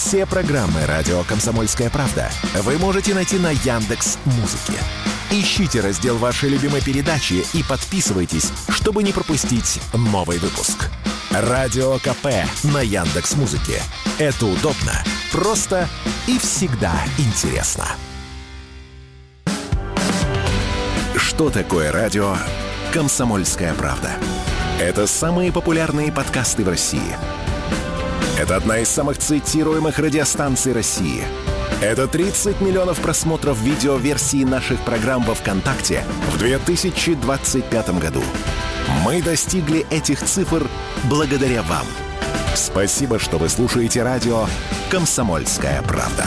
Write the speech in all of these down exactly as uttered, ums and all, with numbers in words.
Все программы «Радио Комсомольская правда» вы можете найти на Яндекс.Музыке. Ищите раздел вашей любимой передачи и подписывайтесь, чтобы не пропустить новый выпуск. Радио КП на Яндекс.Музыке. Это удобно, просто и всегда интересно. Что такое радио «Комсомольская правда»? Это самые популярные подкасты в России. Это одна из самых цитируемых радиостанций России. Это тридцать миллионов просмотров видеоверсии наших программ во ВКонтакте в две тысячи двадцать пятом году. Мы достигли этих цифр благодаря вам. Спасибо, что вы слушаете радио «Комсомольская правда».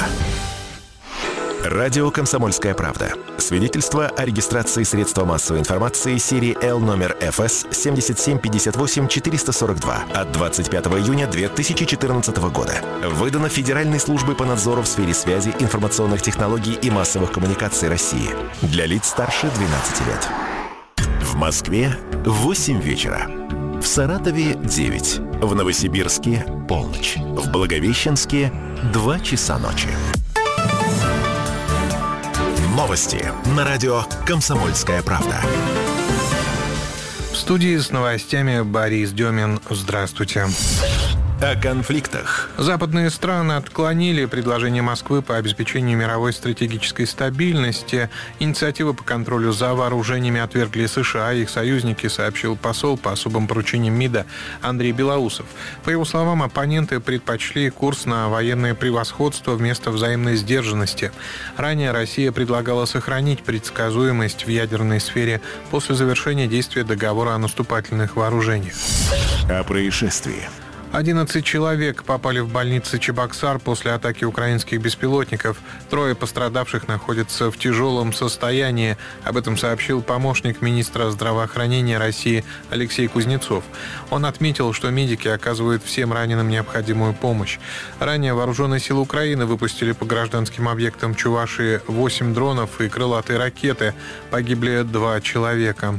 Радио «Комсомольская правда». Свидетельство о регистрации средства массовой информации серии Л номер эф эс семь семь пять восемь четыре сорок два от двадцать пятого июня две тысячи четырнадцатого года. Выдано Федеральной службой по надзору в сфере связи, информационных технологий и массовых коммуникаций России. Для лиц старше двенадцати лет. В Москве восемь вечера. В Саратове девять. В Новосибирске полночь. В Благовещенске два часа ночи. Новости на радио «Комсомольская правда». В студии с новостями Борис Демин. Здравствуйте. О конфликтах. Западные страны отклонили предложение Москвы по обеспечению мировой стратегической стабильности. Инициативу по контролю за вооружениями отвергли США и их союзники, сообщил посол по особым поручениям МИДа Андрей Белоусов. По его словам, оппоненты предпочли курс на военное превосходство вместо взаимной сдержанности. Ранее Россия предлагала сохранить предсказуемость в ядерной сфере после завершения действия договора о наступательных вооружениях. О происшествии. одиннадцать человек попали в больницу Чебоксар после атаки украинских беспилотников. Трое пострадавших находятся в тяжелом состоянии. Об этом сообщил помощник министра здравоохранения России Алексей Кузнецов. Он отметил, что медики оказывают всем раненым необходимую помощь. Ранее вооруженные силы Украины выпустили по гражданским объектам Чувашии восемь дронов и крылатые ракеты. Погибли два человека.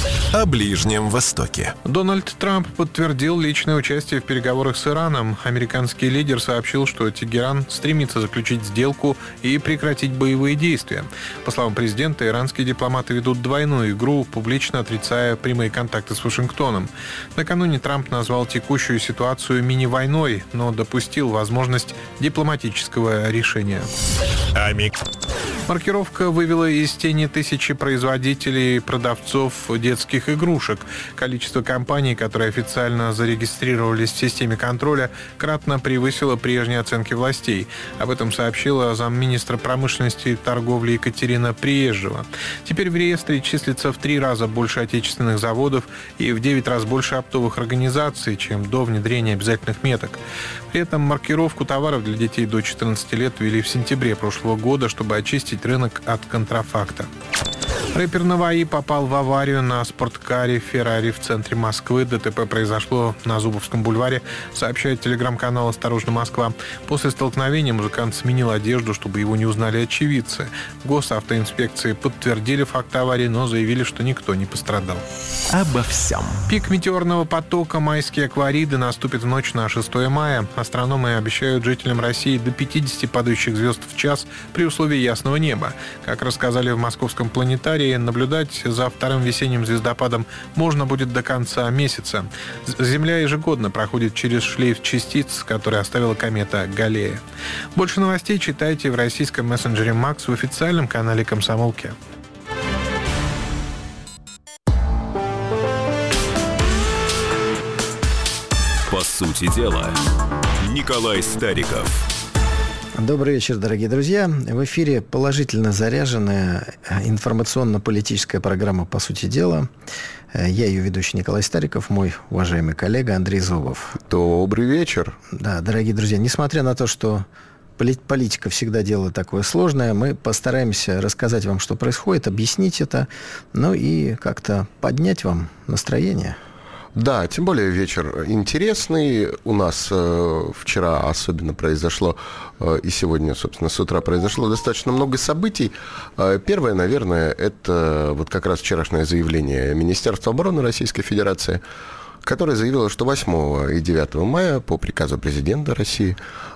О Ближнем Востоке. Дональд Трамп подтвердил личное участие в переговорах с Ираном. Американский лидер сообщил, что Тегеран стремится заключить сделку и прекратить боевые действия. По словам президента, иранские дипломаты ведут двойную игру, публично отрицая прямые контакты с Вашингтоном. Накануне Трамп назвал текущую ситуацию мини-войной, но допустил возможность дипломатического решения. Амик. Маркировка вывела из тени тысячи производителей и продавцов детских игрушек. Количество компаний, которые официально зарегистрировались в системе контроля, кратно превысило прежние оценки властей. Об этом сообщила замминистра промышленности и торговли Екатерина Приезжева. Теперь в реестре числится в три раза больше отечественных заводов и в девять раз больше оптовых организаций, чем до внедрения обязательных меток. При этом маркировку товаров для детей до четырнадцати лет ввели в сентябре прошлого года, чтобы очистить рынок от контрафакта. Рэпер Наваи попал в аварию на спорткаре «Феррари» в центре Москвы. ДТП произошло на Зубовском бульваре, сообщает телеграм-канал «Осторожно, Москва». После столкновения музыкант сменил одежду, чтобы его не узнали очевидцы. Госавтоинспекции подтвердили факт аварии, но заявили, что никто не пострадал. Обо всем. Пик метеорного потока «Майские аквариды» наступит в ночь на шестое мая. Астрономы обещают жителям России до пятидесяти падающих звезд в час при условии ясного неба. Как рассказали в московском планетарии, наблюдать за вторым весенним звездопадом можно будет до конца месяца. Земля ежегодно проходит через шлейф частиц, который оставила комета Галлея. Больше новостей читайте в российском мессенджере Макс в официальном канале «Комсомолки». По сути дела, Николай Стариков. Добрый вечер, дорогие друзья. В эфире положительно заряженная информационно-политическая программа «По сути дела». Я ее ведущий Николай Стариков, мой уважаемый коллега Андрей Зубов. Добрый вечер. Да, дорогие друзья, несмотря на то, что политика всегда дело такое сложное, мы постараемся рассказать вам, что происходит, объяснить это, ну и как-то поднять вам настроение. Да, тем более вечер интересный. У нас э, вчера особенно произошло, э, и сегодня, собственно, с утра произошло достаточно много событий. Э, первое, наверное, это вот как раз вчерашнее заявление Министерства обороны Российской Федерации, которое заявило, что восьмого и девятого мая по приказу президента России